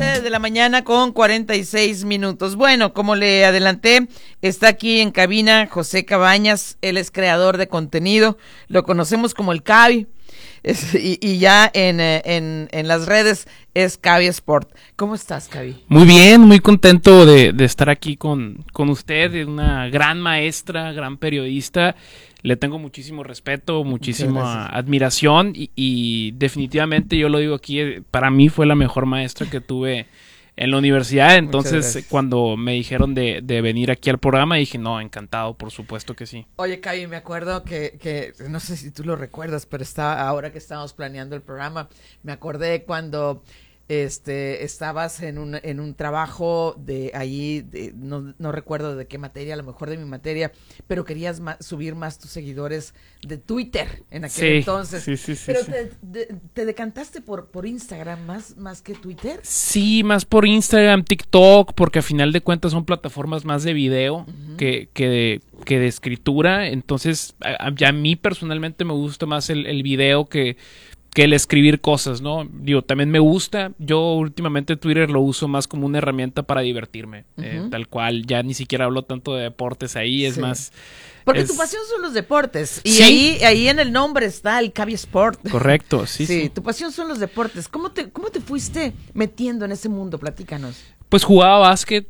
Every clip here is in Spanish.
11 de la mañana con 46 minutos. Bueno, como le adelanté, está aquí en cabina José Cabañas. Él es creador de contenido. Lo conocemos como el Cavi. Y ya en las redes es Cavi Sport. ¿Cómo estás, Cavi? Muy bien, muy contento de estar aquí con usted, una gran maestra, gran periodista. Le tengo muchísimo respeto, muchísima admiración y definitivamente yo lo digo aquí, para mí fue la mejor maestra que tuve en la universidad. Entonces cuando me dijeron de venir aquí al programa dije, no, encantado, por supuesto que sí. Oye, Cavi, me acuerdo que no sé si tú lo recuerdas, pero ahora que estábamos planeando el programa, me acordé cuando estabas en un trabajo de allí, no recuerdo de qué materia, a lo mejor de mi materia, pero querías subir más tus seguidores de Twitter en aquel entonces. Sí. Pero ¿te decantaste por Instagram más que Twitter? Sí, más por Instagram, TikTok, porque a final de cuentas son plataformas más de video que de escritura. Entonces, a mí personalmente me gusta más el video que el escribir cosas, ¿no? Digo, también me gusta. Yo últimamente Twitter lo uso más como una herramienta para divertirme. Tal cual, ya ni siquiera hablo tanto de deportes ahí, es más... Porque tu pasión son los deportes. Y ahí en el nombre está el Cavi Sport. Correcto, sí. Tu pasión son los deportes. ¿Cómo te fuiste metiendo en ese mundo? Platícanos. Pues jugaba básquet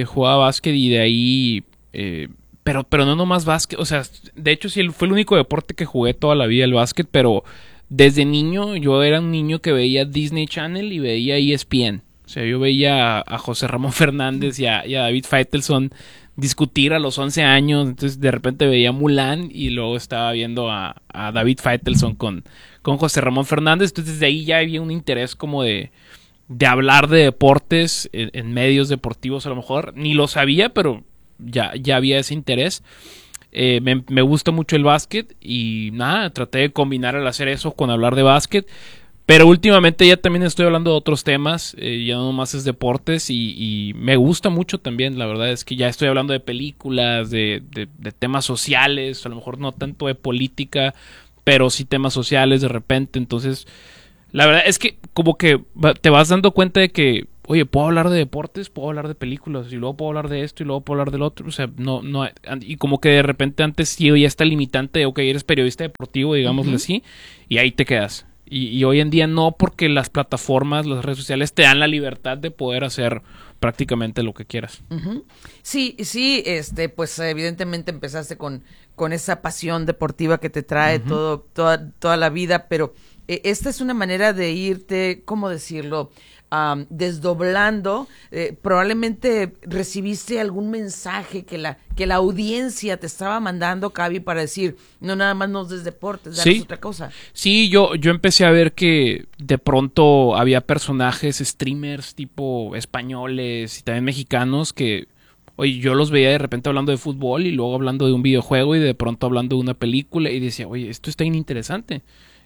y de ahí... pero no nomás básquet. O sea, de hecho sí fue el único deporte que jugué toda la vida, el básquet, pero... Desde niño, yo era un niño que veía Disney Channel y veía ESPN. O sea, yo veía a José Ramón Fernández y a David Faitelson discutir a los 11 años. Entonces, de repente veía Mulan y luego estaba viendo a David Faitelson con José Ramón Fernández. Entonces, desde ahí ya había un interés como de hablar de deportes en medios deportivos a lo mejor. Ni lo sabía, pero ya había ese interés. Me gusta mucho el básquet y nada, traté de combinar al hacer eso con hablar de básquet, pero últimamente ya también estoy hablando de otros temas, ya no más es deportes y me gusta mucho también. La verdad es que ya estoy hablando de películas, de temas sociales, a lo mejor no tanto de política, pero sí temas sociales de repente. Entonces la verdad es que como que te vas dando cuenta de que oye, puedo hablar de deportes, puedo hablar de películas, y luego puedo hablar de esto, y luego puedo hablar del otro. O sea, no, y como que de repente antes sí ya está limitante, ok, eres periodista deportivo, digámosle así, y ahí te quedas. Y hoy en día no, porque las plataformas, las redes sociales te dan la libertad de poder hacer prácticamente lo que quieras. Sí, pues evidentemente empezaste con esa pasión deportiva que te trae toda la vida, pero esta es una manera de irte, ¿cómo decirlo?, desdoblando. Probablemente recibiste algún mensaje que la audiencia te estaba mandando, Cavi, para decir, no nada más nos des deportes, danos otra cosa. Sí, yo empecé a ver que de pronto había personajes, streamers tipo españoles y también mexicanos que, oye, yo los veía de repente hablando de fútbol y luego hablando de un videojuego y de pronto hablando de una película y decía, oye, esto está interesante.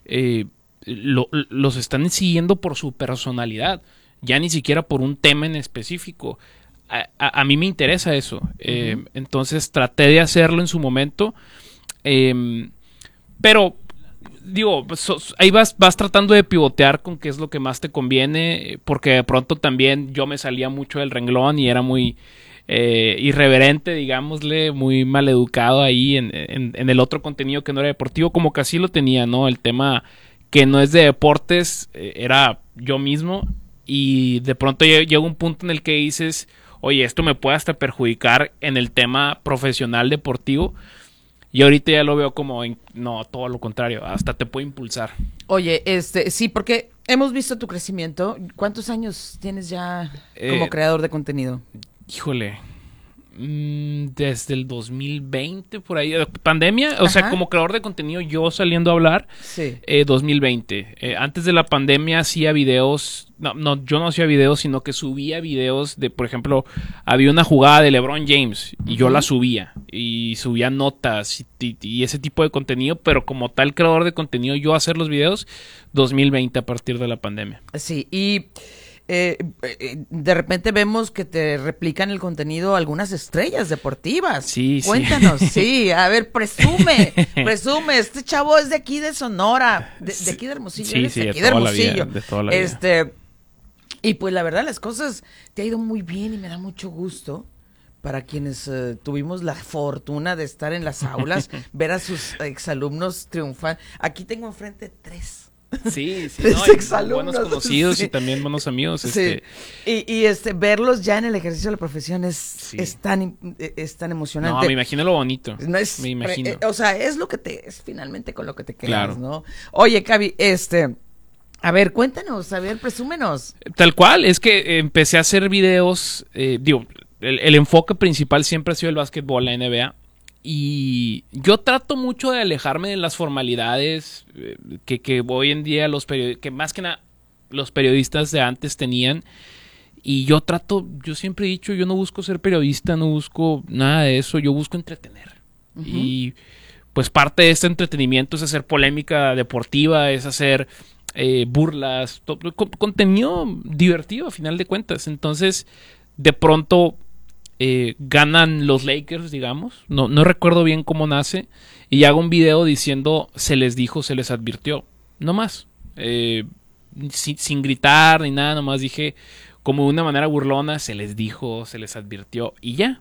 Los están siguiendo por su personalidad, ya ni siquiera por un tema en específico. A mí me interesa eso. Entonces traté de hacerlo en su momento, pero digo, ahí vas tratando de pivotear con qué es lo que más te conviene, porque de pronto también yo me salía mucho del renglón y era muy irreverente, digámosle, muy maleducado ahí en el otro contenido que no era deportivo, como que así lo tenía, ¿no? El tema que no es de deportes, era yo mismo, y de pronto llega un punto en el que dices, oye, esto me puede hasta perjudicar en el tema profesional deportivo, y ahorita ya lo veo como, no, todo lo contrario, hasta te puede impulsar. Oye, sí, porque hemos visto tu crecimiento. ¿Cuántos años tienes ya como creador de contenido? Híjole, desde el 2020 por ahí, pandemia, o sea, como creador de contenido yo saliendo a hablar, 2020. Antes de la pandemia hacía videos, yo no hacía videos, sino que subía videos de, por ejemplo, había una jugada de LeBron James y yo la subía y subía notas y ese tipo de contenido, pero como tal creador de contenido yo hacer los videos 2020 a partir de la pandemia. Sí, y de repente vemos que te replican el contenido algunas estrellas deportivas. Sí, cuéntanos, sí, a ver, presume, este chavo es de aquí de Sonora, de aquí de Hermosillo, sí, de aquí de Hermosillo. De toda la vida. Y pues la verdad las cosas te ha ido muy bien y me da mucho gusto para quienes tuvimos la fortuna de estar en las aulas, ver a sus exalumnos triunfar. Aquí tengo enfrente 3. Sí, sí, Tres no, exalumnos, buenos conocidos sí. y también buenos amigos. Sí. Y verlos ya en el ejercicio de la profesión Sí. es tan emocionante. No, me imagino lo bonito. No es, me imagino. O sea, es lo que es finalmente con lo que te quedas, Claro. ¿no? Oye, Cavi, a ver, cuéntanos, a ver, presúmenos. Tal cual, es que empecé a hacer videos, el enfoque principal siempre ha sido el básquetbol, la NBA, y yo trato mucho de alejarme de las formalidades que hoy en día que más que nada los periodistas de antes tenían, y yo siempre he dicho, yo no busco ser periodista, no busco nada de eso, yo busco entretener. Uh-huh. Y pues parte de este entretenimiento es hacer polémica deportiva, es hacer burlas, contenido divertido a final de cuentas. Entonces, de pronto ganan los Lakers, digamos. No recuerdo bien cómo nace. Y hago un video diciendo, se les dijo, se les advirtió. No más. Sin gritar ni nada, nomás dije como de una manera burlona, se les dijo, se les advirtió y ya.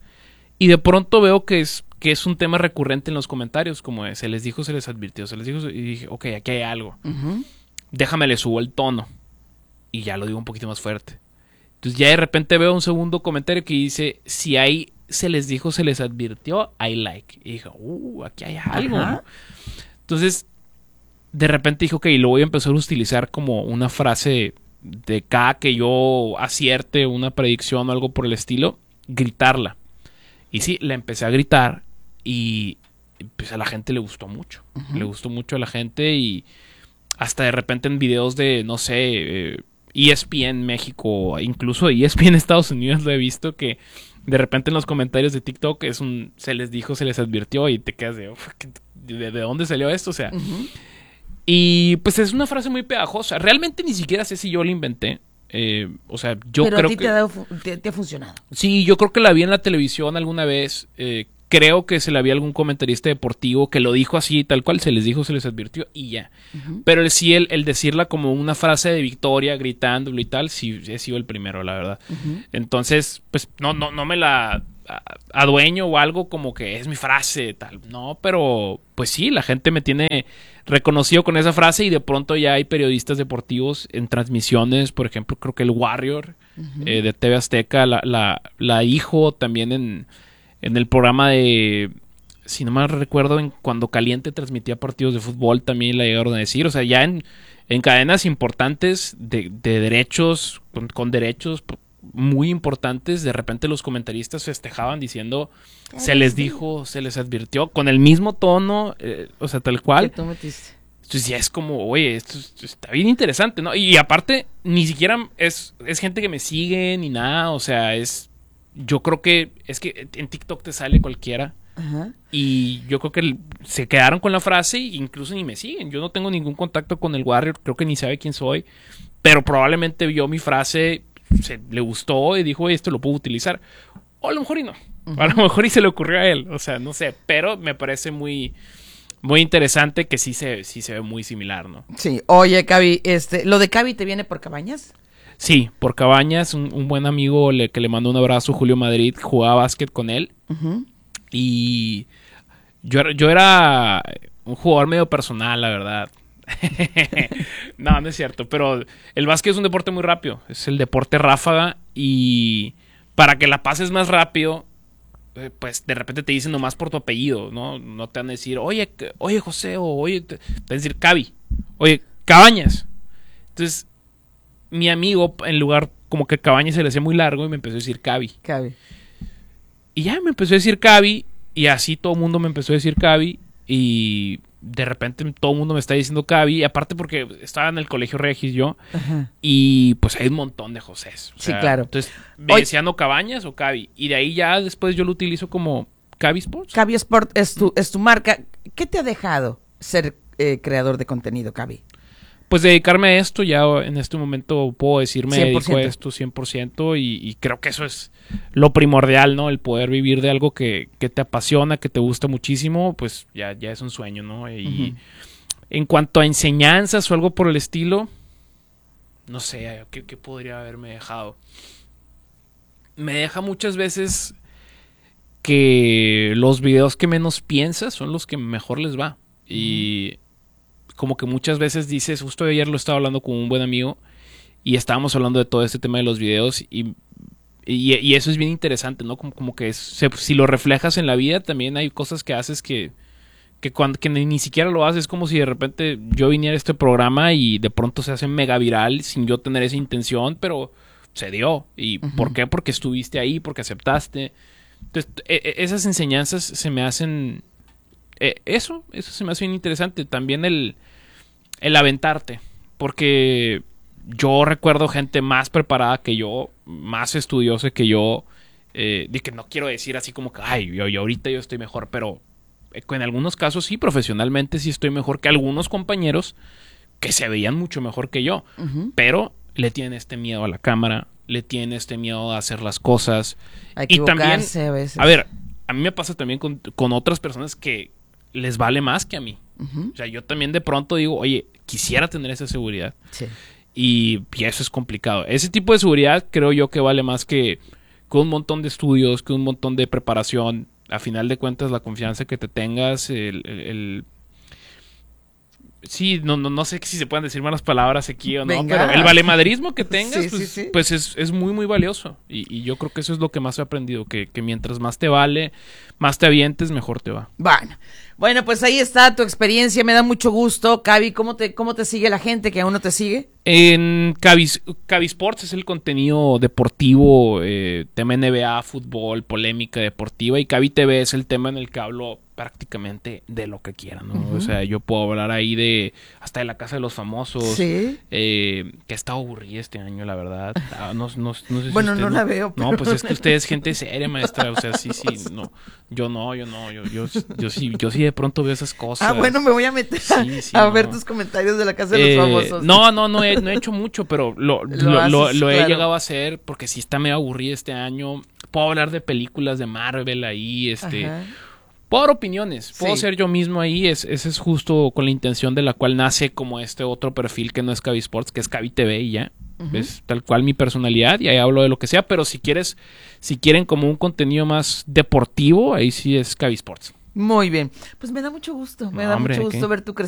Y de pronto veo que es un tema recurrente en los comentarios, como se les dijo, se les advirtió, se les dijo, y dije, ok, aquí hay algo. Uh-huh. Déjame le subo el tono. Y ya lo digo un poquito más fuerte. Entonces ya de repente veo un segundo comentario que dice, si ahí se les dijo, se les advirtió, I like. Y dije, aquí hay algo. ¿No? Entonces, de repente dije, ok, lo voy a empezar a utilizar como una frase de cada que yo acierte una predicción o algo por el estilo, gritarla. Y sí, la empecé a gritar y pues a la gente le gustó mucho. Uh-huh. Le gustó mucho a la gente y hasta de repente en videos de, no sé, ESPN México, incluso ESPN Estados Unidos lo he visto que de repente en los comentarios de TikTok se les dijo, se les advirtió y te quedas ¿de dónde salió esto? O sea, uh-huh. Y pues es una frase muy pegajosa. Realmente ni siquiera sé si yo la inventé. O sea, yo pero creo a ti que te ha funcionado. Sí, yo creo que la vi en la televisión alguna vez. Creo que se la vi a algún comentarista deportivo que lo dijo así, tal cual, se les dijo, se les advirtió y ya. Uh-huh. Pero el decirla como una frase de victoria, gritándolo y tal, sí he sido el primero, la verdad. Uh-huh. Entonces, pues no me la adueño o algo como que es mi frase, tal. No, pero pues sí, la gente me tiene reconocido con esa frase y de pronto ya hay periodistas deportivos en transmisiones, por ejemplo, creo que el Warrior uh-huh. De TV Azteca la dijo también en el programa de, si no mal recuerdo, cuando Caliente transmitía partidos de fútbol también la llegaron a decir, o sea, ya en cadenas importantes de derechos, con derechos muy importantes, de repente los comentaristas festejaban diciendo, se les dijo, se les advirtió, con el mismo tono, o sea, tal cual. ¿Qué tú metiste? Entonces ya es como, oye, esto está bien interesante, ¿no? Y aparte, ni siquiera es gente que me sigue ni nada, o sea, yo creo que es que en TikTok te sale cualquiera. Uh-huh. Y yo creo que se quedaron con la frase e incluso ni me siguen. Yo no tengo ningún contacto con el Warrior, creo que ni sabe quién soy, pero probablemente vio mi frase, le gustó y dijo, esto lo puedo utilizar. O a lo mejor y no. Uh-huh. A lo mejor y se le ocurrió a él. O sea, no sé. Pero me parece muy, muy interesante que sí se ve muy similar, ¿no? Sí. Oye, Cavi, ¿lo de Cavi te viene por Cabañas? Sí, por Cabañas, un buen amigo que le mandó un abrazo, Julio Madrid, jugaba básquet con él. Uh-huh. Y yo era un jugador medio personal, la verdad. No es cierto, pero el básquet es un deporte muy rápido, es el deporte ráfaga y para que la pases más rápido, pues de repente te dicen nomás por tu apellido, no te van a decir, oye José, o oye, te van a decir Cavi, oye, Cabañas. Entonces, mi amigo, en lugar, como que Cabañas se le hacía muy largo y me empezó a decir Cavi. Y ya me empezó a decir Cavi y así todo el mundo me empezó a decir Cavi y de repente todo el mundo me está diciendo Cavi, y aparte porque estaba en el colegio Regis yo, uh-huh. Y pues hay un montón de Josés. Sí, claro. Entonces me decían o Cabañas o Cavi, y de ahí ya después yo lo utilizo como Cavi Sports. Cavi Sport es tu marca. ¿Qué te ha dejado ser creador de contenido, Cavi? Pues dedicarme a esto, ya en este momento puedo decirme 100%. Dedico a esto 100% y creo que eso es lo primordial, ¿no? El poder vivir de algo que te apasiona, que te gusta muchísimo, pues ya es un sueño, ¿no? Y uh-huh. En cuanto a enseñanzas o algo por el estilo, no sé, ¿qué podría haberme dejado? Me deja muchas veces que los videos que menos piensas son los que mejor les va. Y como que muchas veces dices, justo ayer lo estaba hablando con un buen amigo y estábamos hablando de todo este tema de los videos y eso es bien interesante, ¿no? Como que si lo reflejas en la vida, también hay cosas que haces que ni siquiera lo haces. Es como si de repente yo viniera a este programa y de pronto se hace mega viral sin yo tener esa intención, pero se dio. ¿Y por qué? Porque estuviste ahí, porque aceptaste. Entonces, esas enseñanzas se me hacen... Eso se me hace bien interesante. También el aventarte. Porque yo recuerdo gente más preparada que yo, más estudiosa que yo. De que no quiero decir así como que, ay, yo ahorita yo estoy mejor, pero en algunos casos sí, profesionalmente sí estoy mejor que algunos compañeros que se veían mucho mejor que yo. Pero le tienen este miedo a la cámara, le tienen este miedo a hacer las cosas. A y también, equivocarse a veces. a ver, a mí me pasa también con otras personas que les vale más que a mí. O sea, yo también de pronto digo, oye, quisiera tener esa seguridad. Sí. Y eso es complicado. Ese tipo de seguridad creo yo que vale más que un montón de estudios, que un montón de preparación. A final de cuentas, la confianza que te tengas, sí, no sé si se pueden decir malas palabras aquí o no, Venga. pero el valemadrismo que tengas, Sí, sí. pues es muy, muy valioso. Y yo creo que eso es lo que más he aprendido, que mientras más te vale, más te avientes, mejor te va. Bueno, pues ahí está tu experiencia, me da mucho gusto. Cavi, ¿cómo te sigue la gente que aún no te sigue? En Cavi Sports es el contenido deportivo, tema NBA, fútbol, polémica deportiva, y Cavi TV es el tema en el que hablo prácticamente de lo que quiera, ¿no? O sea, yo puedo hablar ahí hasta de la Casa de los Famosos, Sí. Que está aburrida este año, la verdad. No sé si Bueno, usted no la veo. No, pues es que usted es gente seria, maestra, o sea, sí, no. Yo sí de pronto veo esas cosas. Bueno, me voy a meter a ver tus comentarios de la Casa de los Famosos. No he hecho mucho, pero lo he claro. llegado a hacer porque sí está medio aburrida este año. Puedo hablar de películas de Marvel ahí, Ajá. puedo dar opiniones, puedo Sí. ser yo mismo ahí. Ese es justo con la intención de la cual nace como este otro perfil que no es Cavi Sports, que es Cavi TV y ya. Es tal cual mi personalidad y ahí hablo de lo que sea, pero si quieren como un contenido más deportivo, ahí sí es Cavi Sports. Muy bien. Pues me da mucho gusto, No, hombre, mucho gusto ¿qué? ver tu crecimiento.